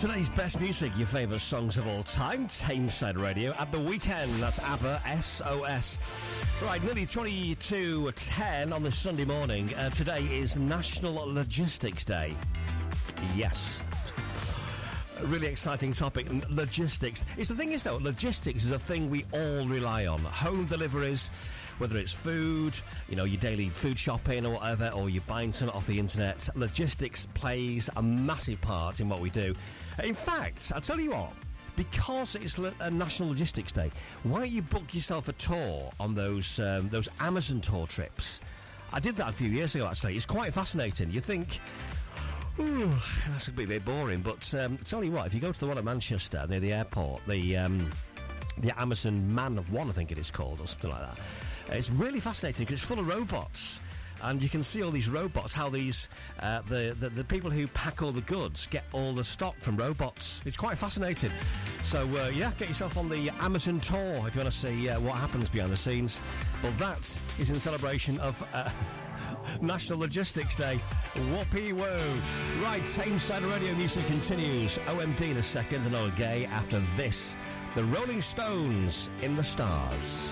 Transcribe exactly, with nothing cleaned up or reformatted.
Today's best music, your favourite songs of all time, Tameside Radio at the weekend. That's ABBA, S O S. Right, nearly twenty-two ten on this Sunday morning. Uh, today is National Logistics Day. Yes. A really exciting topic, logistics. It's the thing is, though, logistics is a thing we all rely on. Home deliveries, whether it's food, you know, your daily food shopping or whatever, or you're buying something off the internet, logistics plays a massive part in what we do. In fact, I'll tell you what, because it's a National Logistics Day, why don't you book yourself a tour on those um, those Amazon tour trips? I did that a few years ago, actually. It's quite fascinating. You think, ooh, that's a bit, bit boring, but um, tell you what, if you go to the one at Manchester, near the airport, the um, the Amazon Man One, I think it is called, or something like that, it's really fascinating because it's full of robots. And you can see all these robots, how these, uh, the, the the people who pack all the goods get all the stock from robots. It's quite fascinating. So, uh, yeah, get yourself on the Amazon tour if you want to see uh, what happens behind the scenes. Well, that is in celebration of uh, National Logistics Day. Whoopee-woo. Right, Tameside Radio music continues. O M D in a second, and Ola Gay after this. The Rolling Stones in the Stars.